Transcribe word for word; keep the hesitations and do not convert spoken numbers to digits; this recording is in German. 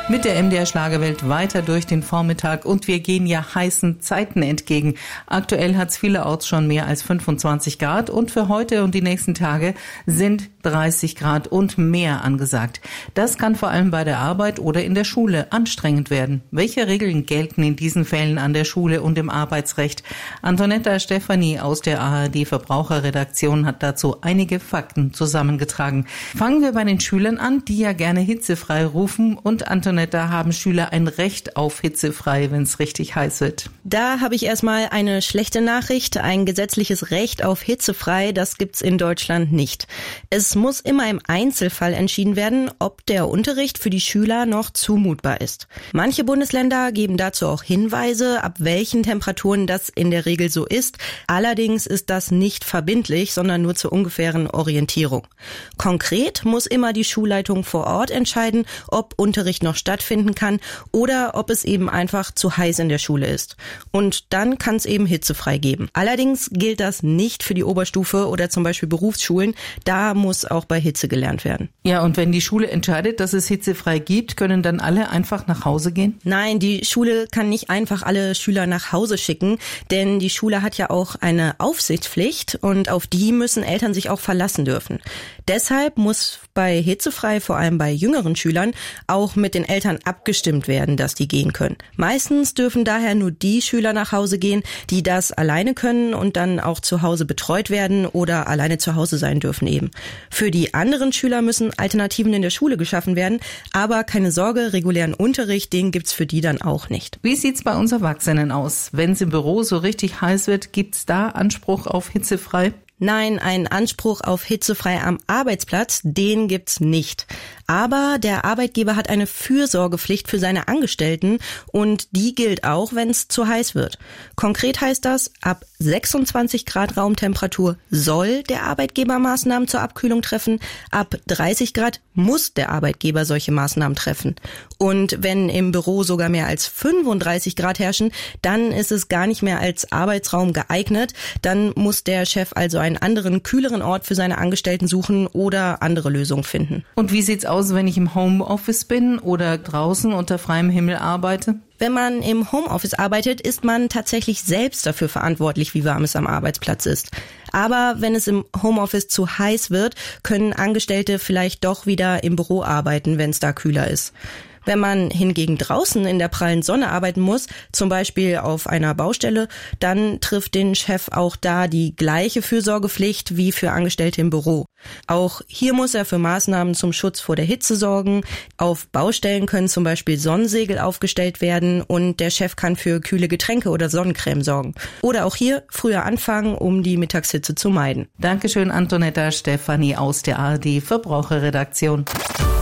Mit der M D R Schlagerwelt weiter durch den Vormittag und wir gehen ja heißen Zeiten entgegen. Aktuell hat es vielerorts schon mehr als fünfundzwanzig Grad und für heute und die nächsten Tage sind dreißig Grad und mehr angesagt. Das kann vor allem bei der Arbeit oder in der Schule anstrengend werden. Welche Regeln gelten in diesen Fällen an der Schule und im Arbeitsrecht? Antonetta Stefani aus der A R D Verbraucherredaktion hat dazu einige Fakten zusammengetragen. Fangen wir bei den Schülern an, die ja gerne hitzefrei rufen, und Antonetta, da haben Schüler ein Recht auf hitzefrei, wenn es richtig heiß wird. Da habe ich erstmal eine schlechte Nachricht. Ein gesetzliches Recht auf hitzefrei, das gibt's in Deutschland nicht. Es muss immer im Einzelfall entschieden werden, ob der Unterricht für die Schüler noch zumutbar ist. Manche Bundesländer geben dazu auch Hinweise, ab welchen Temperaturen das in der Regel so ist. Allerdings ist das nicht verbindlich, sondern nur zur ungefähren Orientierung. Konkret muss immer die Schulleitung vor Ort entscheiden, ob Unterricht noch stattfinden kann oder ob es eben einfach zu heiß in der Schule ist. Und dann kann es eben hitzefrei geben. Allerdings gilt das nicht für die Oberstufe oder zum Beispiel Berufsschulen. Da muss auch bei Hitze gelernt werden. Ja, und wenn die Schule entscheidet, dass es hitzefrei gibt, können dann alle einfach nach Hause gehen? Nein, die Schule kann nicht einfach alle Schüler nach Hause schicken, denn die Schule hat ja auch eine Aufsichtspflicht und auf die müssen Eltern sich auch verlassen dürfen. Deshalb muss bei hitzefrei, vor allem bei jüngeren Schülern, auch mit den Eltern abgestimmt werden, dass die gehen können. Meistens dürfen daher nur die Schüler nach Hause gehen, die das alleine können und dann auch zu Hause betreut werden oder alleine zu Hause sein dürfen eben. Für die anderen Schüler müssen Alternativen in der Schule geschaffen werden, aber keine Sorge, regulären Unterricht, den gibt's für die dann auch nicht. Wie sieht's bei uns Erwachsenen aus? Wenn es im Büro so richtig heiß wird, gibt's da Anspruch auf hitzefrei? Nein, einen Anspruch auf hitzefrei am Arbeitsplatz, den gibt's nicht. Aber der Arbeitgeber hat eine Fürsorgepflicht für seine Angestellten und die gilt auch, wenn es zu heiß wird. Konkret heißt das, ab sechsundzwanzig Grad Raumtemperatur soll der Arbeitgeber Maßnahmen zur Abkühlung treffen, ab dreißig Grad muss der Arbeitgeber solche Maßnahmen treffen. Und wenn im Büro sogar mehr als fünfunddreißig Grad herrschen, dann ist es gar nicht mehr als Arbeitsraum geeignet. Dann muss der Chef also einen anderen, kühleren Ort für seine Angestellten suchen oder andere Lösungen finden. Und wie sieht's aus, wenn ich im Homeoffice bin oder draußen unter freiem Himmel arbeite? Wenn man im Homeoffice arbeitet, ist man tatsächlich selbst dafür verantwortlich, wie warm es am Arbeitsplatz ist. Aber wenn es im Homeoffice zu heiß wird, können Angestellte vielleicht doch wieder im Büro arbeiten, wenn es da kühler ist. Wenn man hingegen draußen in der prallen Sonne arbeiten muss, zum Beispiel auf einer Baustelle, dann trifft den Chef auch da die gleiche Fürsorgepflicht wie für Angestellte im Büro. Auch hier muss er für Maßnahmen zum Schutz vor der Hitze sorgen. Auf Baustellen können zum Beispiel Sonnensegel aufgestellt werden und der Chef kann für kühle Getränke oder Sonnencreme sorgen. Oder auch hier früher anfangen, um die Mittagshitze zu meiden. Dankeschön, Antonetta Stefani aus der A R D Verbraucherredaktion.